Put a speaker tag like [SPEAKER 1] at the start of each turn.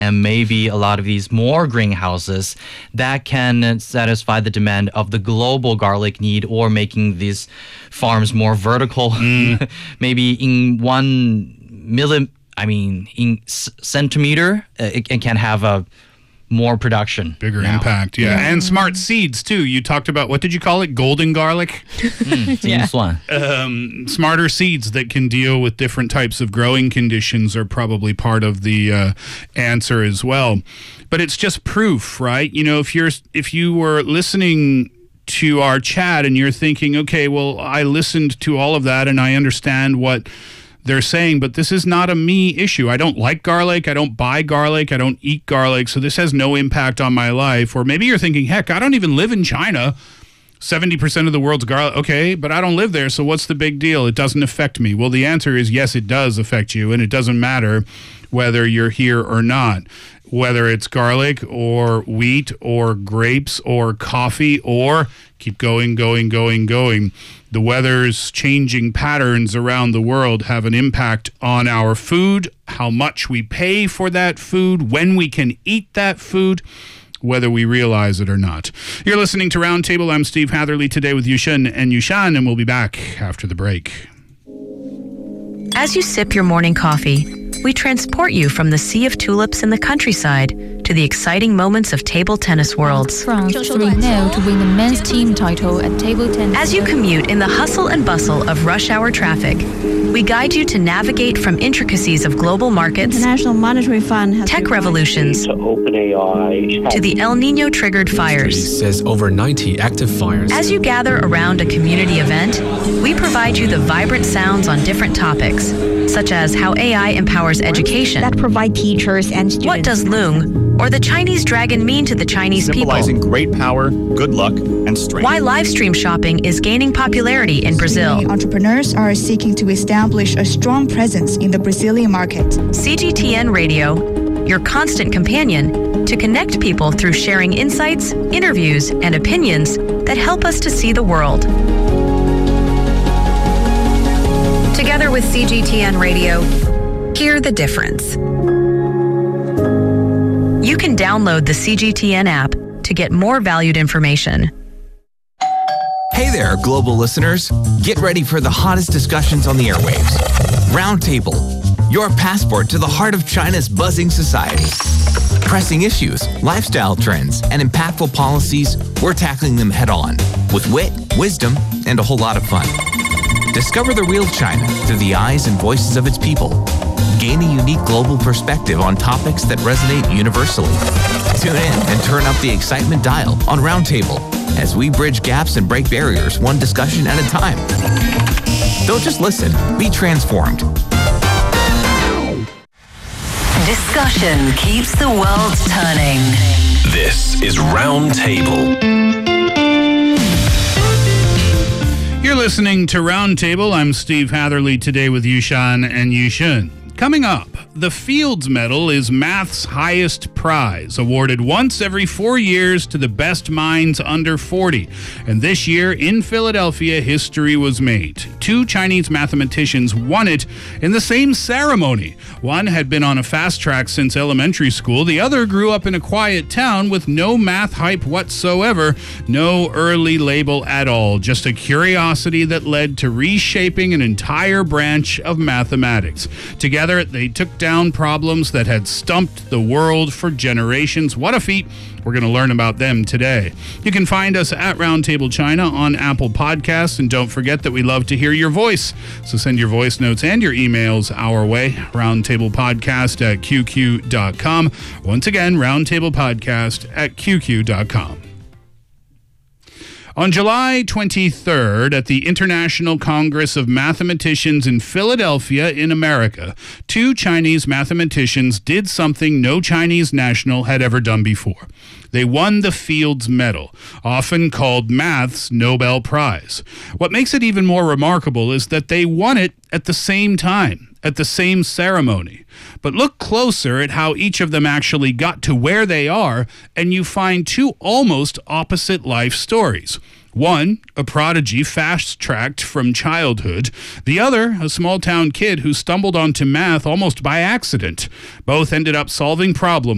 [SPEAKER 1] and maybe a lot of these more greenhouses that can satisfy the demand of the global garlic need, or making these farms more vertical. Maybe in 1 centimeter, it can have a more production.
[SPEAKER 2] Bigger impact, And smart seeds, too. You talked about, what did you call it? Golden garlic? Smarter seeds that can deal with different types of growing conditions are probably part of the answer as well. But it's just proof, right? You know, if you were listening to our chat and you're thinking, okay, well, I listened to all of that and I understand what they're saying, but this is not a me issue. I don't like garlic. I don't buy garlic. I don't eat garlic. So this has no impact on my life. Or maybe you're thinking, heck, I don't even live in China. 70% of the world's garlic. Okay, but I don't live there. So what's the big deal? It doesn't affect me. Well, the answer is yes, it does affect you. And it doesn't matter whether you're here or not. Whether it's garlic or wheat or grapes or coffee, or keep going. The weather's changing patterns around the world have an impact on our food, how much we pay for that food, when we can eat that food, whether we realize it or not. You're listening to Roundtable. I'm Steve Hatherley, today with Yushin and Yushan, and we'll be back after the break.
[SPEAKER 3] As you sip your morning coffee, we transport you from the sea of tulips in the countryside to the exciting moments of table tennis worlds.
[SPEAKER 4] France 3-0 to win the men's team title at table tennis.
[SPEAKER 3] As you commute in the hustle and bustle of rush hour traffic, we guide you to navigate from intricacies of global markets,
[SPEAKER 5] International Monetary Fund has
[SPEAKER 3] tech revolutions,
[SPEAKER 6] to OpenAI,
[SPEAKER 3] to the El Niño triggered fires.
[SPEAKER 7] Says over 90 active fires.
[SPEAKER 3] As you gather around a community event, we provide you the vibrant sounds on different topics, such as how AI empowers education.
[SPEAKER 5] that provide teachers and students.
[SPEAKER 3] What does Loong or the Chinese dragon mean to the Chinese
[SPEAKER 8] symbolizing
[SPEAKER 3] people?
[SPEAKER 8] Great power, good luck, and strength.
[SPEAKER 3] Why live stream shopping is gaining popularity in Brazil.
[SPEAKER 9] Entrepreneurs are seeking to establish a strong presence in the Brazilian market.
[SPEAKER 3] CGTN Radio, your constant companion to connect people through sharing insights, interviews, and opinions that help us to see the world. Together with CGTN Radio, hear the difference. You can download the CGTN app to get more valued information.
[SPEAKER 10] Hey there, global listeners. Get ready for the hottest discussions on the airwaves. Roundtable, your passport to the heart of China's buzzing society. Pressing issues, lifestyle trends, and impactful policies, we're tackling them head on with wit, wisdom, and a whole lot of fun. Discover the real China through the eyes and voices of its people. Gain a unique global perspective on topics that resonate universally. Tune in and turn up the excitement dial on Roundtable as we bridge gaps and break barriers one discussion at a time. Don't just listen, be transformed.
[SPEAKER 11] Discussion keeps the world turning.
[SPEAKER 12] This is Roundtable.
[SPEAKER 2] You're listening to Roundtable. I'm Steve Hatherley, today with Yushan and Yushin. Coming up, the Fields Medal is math's highest prize, awarded once every 4 years to the best minds under 40. And this year in Philadelphia, history was made. 2 Chinese mathematicians won it in the same ceremony. One had been on a fast track since elementary school. The other grew up in a quiet town with no math hype whatsoever, no early label at all, just a curiosity that led to reshaping an entire branch of mathematics. Together, they took down problems that had stumped the world for generations. What a feat. We're going to learn about them today. You can find us at Roundtable China on Apple Podcasts, and don't forget that we love to hear your voice. So send your voice notes and your emails our way, roundtablepodcast@qq.com. Once again, roundtablepodcast@qq.com. On July 23rd, at the International Congress of Mathematicians in Philadelphia in America, 2 Chinese mathematicians did something no Chinese national had ever done before. They won the Fields Medal, often called math's Nobel Prize. What makes it even more remarkable is that they won it at the same time, at the same ceremony. But look closer at how each of them actually got to where they are, and you find 2 almost opposite life stories. One, a prodigy fast-tracked from childhood. The other, a small-town kid who stumbled onto math almost by accident. Both ended up solving problems